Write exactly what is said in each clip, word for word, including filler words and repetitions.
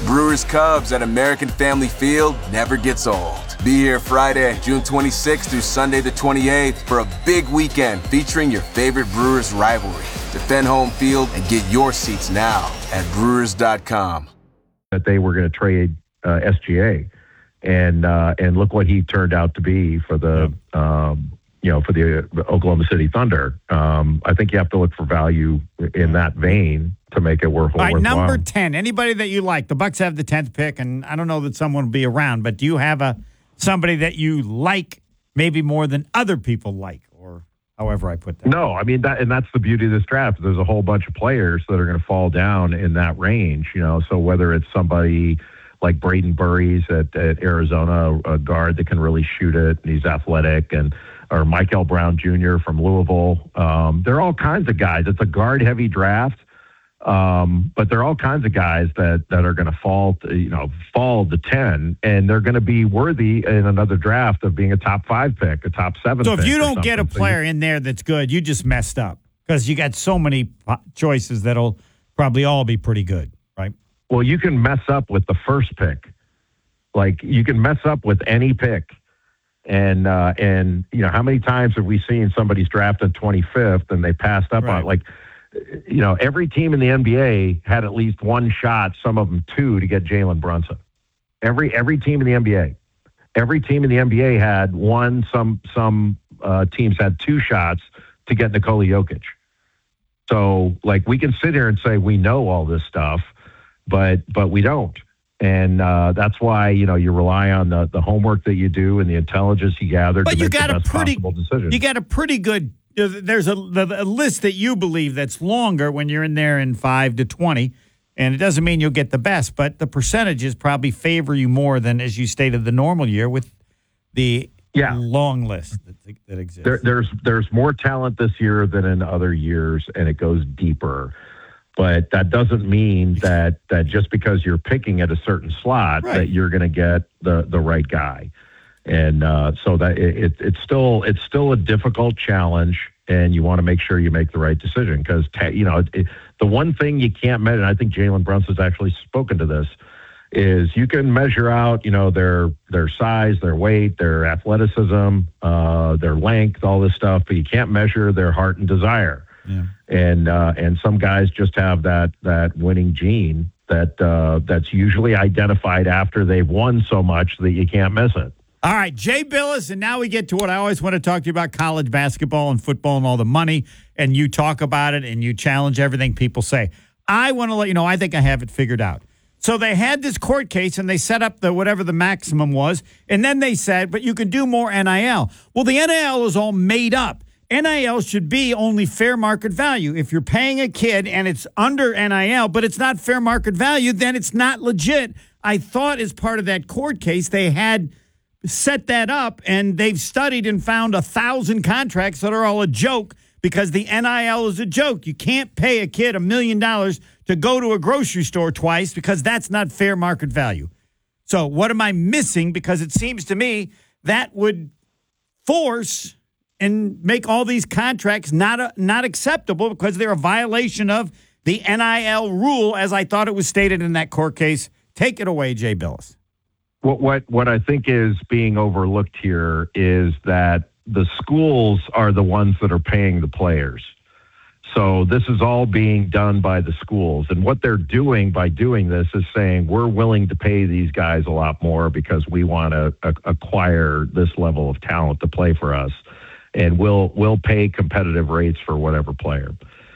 Brewers Cubs at American Family Field never gets old. Be here Friday, June twenty-sixth through Sunday the twenty-eighth for a big weekend featuring your favorite Brewers rivalry. Defend home field and get your seats now at brewers dot com. That they were going to trade uh, S G A, and uh, and look what he turned out to be for the yeah. um, you know for the Oklahoma City Thunder. Um, I think you have to look for value in that vein to make it worth. All right, number ten. Anybody that you like? The Bucks have the tenth pick, and I don't know that someone will be around, but do you have a somebody that you like maybe more than other people like, or however I put that? No, I mean that, and that's the beauty of this draft. There's a whole bunch of players that are going to fall down in that range. You know, so whether it's somebody like Braden Burries at, at Arizona, a guard that can really shoot it, and he's athletic, and or Michael Brown Junior from Louisville. Um, there are all kinds of guys. It's a guard-heavy draft, um, but there are all kinds of guys that, that are going to fall, to, you know, fall to ten, and they're going to be worthy in another draft of being a top five pick, a top seven. So pick if you don't get a so player you, in there that's good, you just messed up because you got so many choices that'll probably all be pretty good, right? Well, you can mess up with the first pick. Like, you can mess up with any pick. And, uh, and you know, how many times have we seen somebody's drafted twenty-fifth and they passed up right. on, like, you know, every team in the N B A had at least one shot, some of them two, to get Jalen Brunson. Every every team in the N B A. Every team in the N B A had one, some some uh, teams had two shots to get Nikola Jokic. So, like, we can sit here and say we know all this stuff, but but we don't. And uh, that's why, you know, you rely on the, the homework that you do and the intelligence you gather but to you make got the a best pretty, possible decision. You got a pretty good – there's a, a list that you believe that's longer when you're in there in five to twenty, and it doesn't mean you'll get the best, but the percentages probably favor you more than, as you stated, the normal year with the yeah. long list that, that exists. There, there's there's more talent this year than in other years, and it goes deeper. But that doesn't mean that, that just because you're picking at a certain slot right. that you're going to get the, the right guy. And uh, so that it, it, it's still it's still a difficult challenge, and you want to make sure you make the right decision because you know it, it, the one thing you can't measure. And I think Jalen Brunson's actually spoken to this. Is you can measure out you know their their size, their weight, their athleticism, uh, their length, all this stuff, but you can't measure their heart and desire. Yeah. And uh, and some guys just have that that winning gene that uh, that's usually identified after they've won so much that you can't miss it. All right, Jay Bilas, and now we get to what I always want to talk to you about: college basketball and football and all the money. And you talk about it and you challenge everything people say. I want to let you know I think I have it figured out. So they had this court case and they set up the whatever the maximum was, and then they said, but you can do more N I L. Well, the N I L is all made up. N I L should be only fair market value. If you're paying a kid and it's under N I L, but it's not fair market value, then it's not legit. I thought as part of that court case, they had set that up, and they've studied and found a thousand contracts that are all a joke because the N I L is a joke. You can't pay a kid a million dollars to go to a grocery store twice because that's not fair market value. So what am I missing? Because it seems to me that would force and make all these contracts not uh, not acceptable because they're a violation of the N I L rule, as I thought it was stated in that court case. Take it away, Jay Bilas. What what what I think is being overlooked here is that the schools are the ones that are paying the players. So this is all being done by the schools. And what they're doing by doing this is saying, we're willing to pay these guys a lot more because we want to a- acquire this level of talent to play for us. And we'll we'll pay competitive rates for whatever player.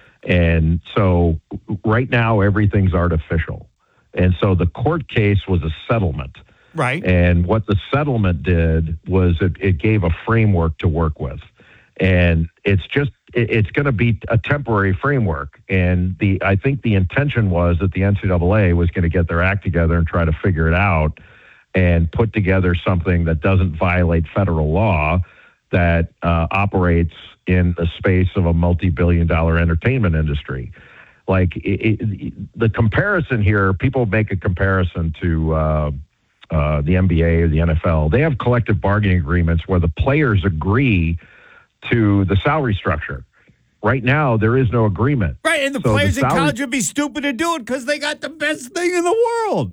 And so right now, everything's artificial. And so the court case was a settlement. Right. And what the settlement did was it, it gave a framework to work with. And it's just, it, it's going to be a temporary framework. And the I think the intention was that the N C double A was going to get their act together and try to figure it out and put together something that doesn't violate federal law, that uh, operates in the space of a multi-billion dollar entertainment industry. Like it, it, the comparison here, people make a comparison to uh, uh, the N B A or the N F L. They have collective bargaining agreements where the players agree to the salary structure. Right now, there is no agreement. Right, and the so players the in salary- college would be stupid to do it because they got the best thing in the world.